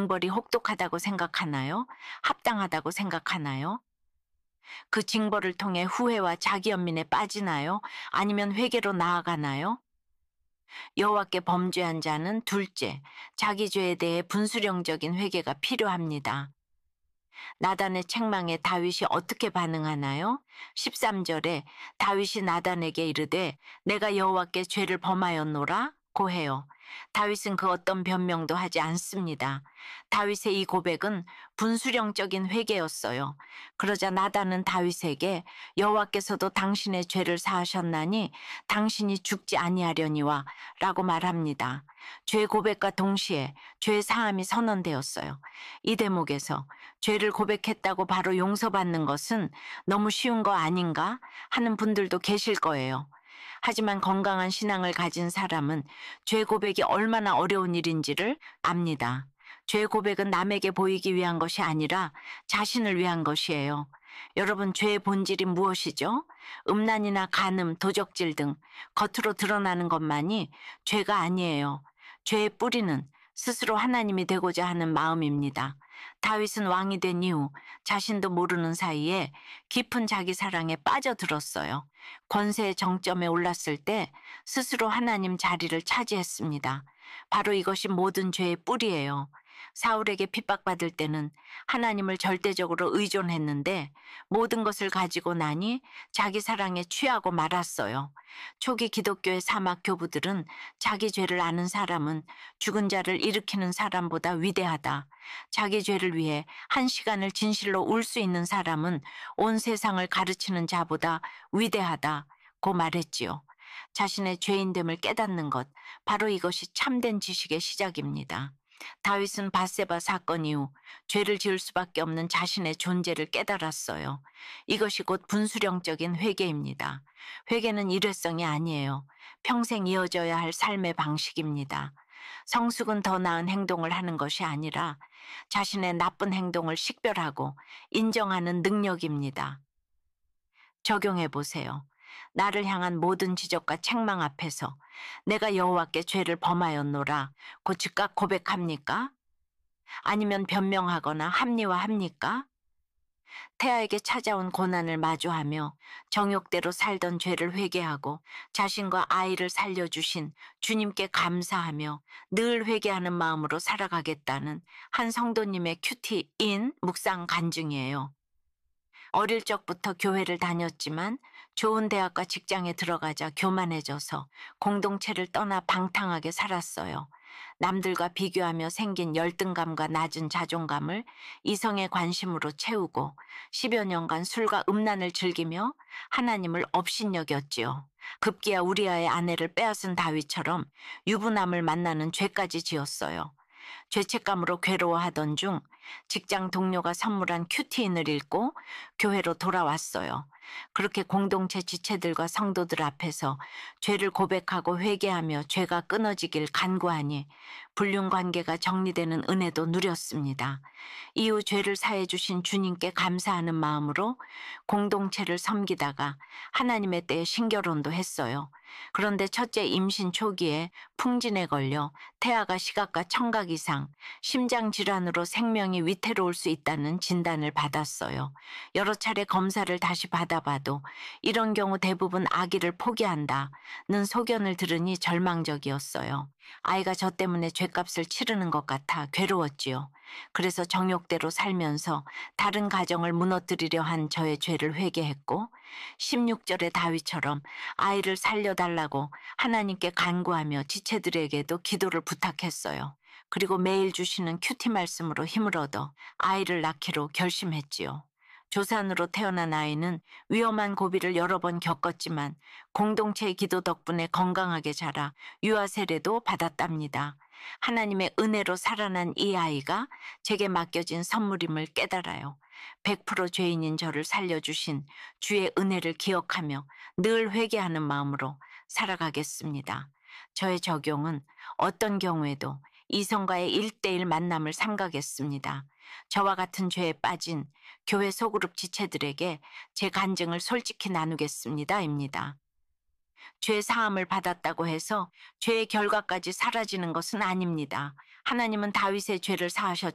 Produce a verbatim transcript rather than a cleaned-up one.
징벌이 혹독하다고 생각하나요? 합당하다고 생각하나요? 그 징벌을 통해 후회와 자기연민에 빠지나요? 아니면 회개로 나아가나요? 여호와께 범죄한 자는 둘째, 자기 죄에 대해 분수령적인 회개가 필요합니다. 나단의 책망에 다윗이 어떻게 반응하나요? 십삼 절에 다윗이 나단에게 이르되 내가 여호와께 죄를 범하였노라 고 해요. 다윗은 그 어떤 변명도 하지 않습니다. 다윗의 이 고백은 분수령적인 회개였어요. 그러자 나단은 다윗에게 여호와께서도 당신의 죄를 사하셨나니 당신이 죽지 아니하려니와 라고 말합니다. 죄 고백과 동시에 죄 사함이 선언되었어요. 이 대목에서 죄를 고백했다고 바로 용서받는 것은 너무 쉬운 거 아닌가 하는 분들도 계실 거예요. 하지만 건강한 신앙을 가진 사람은 죄 고백이 얼마나 어려운 일인지를 압니다. 죄 고백은 남에게 보이기 위한 것이 아니라 자신을 위한 것이에요. 여러분, 죄의 본질이 무엇이죠? 음란이나 간음, 도적질 등 겉으로 드러나는 것만이 죄가 아니에요. 죄의 뿌리는 스스로 하나님이 되고자 하는 마음입니다. 다윗은 왕이 된 이후 자신도 모르는 사이에 깊은 자기 사랑에 빠져들었어요. 권세의 정점에 올랐을 때 스스로 하나님 자리를 차지했습니다. 바로 이것이 모든 죄의 뿌리예요. 사울에게 핍박받을 때는 하나님을 절대적으로 의존했는데 모든 것을 가지고 나니 자기 사랑에 취하고 말았어요. 초기 기독교의 사막 교부들은 자기 죄를 아는 사람은 죽은 자를 일으키는 사람보다 위대하다. 자기 죄를 위해 한 시간을 진실로 울 수 있는 사람은 온 세상을 가르치는 자보다 위대하다고 말했지요. 자신의 죄인됨을 깨닫는 것, 바로 이것이 참된 지식의 시작입니다. 다윗은 밧세바 사건 이후 죄를 지을 수밖에 없는 자신의 존재를 깨달았어요. 이것이 곧 분수령적인 회개입니다. 회개는 일회성이 아니에요. 평생 이어져야 할 삶의 방식입니다. 성숙은 더 나은 행동을 하는 것이 아니라 자신의 나쁜 행동을 식별하고 인정하는 능력입니다. 적용해 보세요. 나를 향한 모든 지적과 책망 앞에서 내가 여호와께 죄를 범하였노라 고 즉각 고백합니까? 아니면 변명하거나 합리화합니까? 태아에게 찾아온 고난을 마주하며 정욕대로 살던 죄를 회개하고 자신과 아이를 살려주신 주님께 감사하며 늘 회개하는 마음으로 살아가겠다는 한 성도님의 큐티인 묵상 간증이에요. 어릴 적부터 교회를 다녔지만 좋은 대학과 직장에 들어가자 교만해져서 공동체를 떠나 방탕하게 살았어요. 남들과 비교하며 생긴 열등감과 낮은 자존감을 이성의 관심으로 채우고 십여 년간 술과 음란을 즐기며 하나님을 업신여겼지요. 급기야 우리아의 아내를 빼앗은 다윗처럼 유부남을 만나는 죄까지 지었어요. 죄책감으로 괴로워하던 중 직장 동료가 선물한 큐티인을 읽고 교회로 돌아왔어요. 그렇게 공동체 지체들과 성도들 앞에서 죄를 고백하고 회개하며 죄가 끊어지길 간구하니 불륜 관계가 정리되는 은혜도 누렸습니다. 이후 죄를 사해 주신 주님께 감사하는 마음으로 공동체를 섬기다가 하나님의 때에 신결혼도 했어요. 그런데 첫째 임신 초기에 풍진에 걸려 태아가 시각과 청각 이상, 심장 질환으로 생명이 위태로울 수 있다는 진단을 받았어요. 여러 차례 검사를 다시 받아봐도 이런 경우 대부분 아기를 포기한다는 소견을 들으니 절망적이었어요. 아이가 저 때문에 죗값을 치르는 것 같아 괴로웠지요. 그래서 정욕대로 살면서 다른 가정을 무너뜨리려 한 저의 죄를 회개했고 십육 절의 다윗처럼 아이를 살려달라고 하나님께 간구하며 지체들에게도 기도를 부탁했어요. 그리고 매일 주시는 큐티 말씀으로 힘을 얻어 아이를 낳기로 결심했지요. 조산으로 태어난 아이는 위험한 고비를 여러 번 겪었지만 공동체의 기도 덕분에 건강하게 자라 유아 세례도 받았답니다. 하나님의 은혜로 살아난 이 아이가 제게 맡겨진 선물임을 깨달아요. 백 퍼센트 죄인인 저를 살려주신 주의 은혜를 기억하며 늘 회개하는 마음으로 살아가겠습니다. 저의 적용은 어떤 경우에도 이성과의 일대일 만남을 삼가겠습니다. 저와 같은 죄에 빠진 교회 소그룹 지체들에게 제 간증을 솔직히 나누겠습니다. 입니다. 죄 사함을 받았다고 해서 죄의 결과까지 사라지는 것은 아닙니다. 하나님은 다윗의 죄를 사하셨지만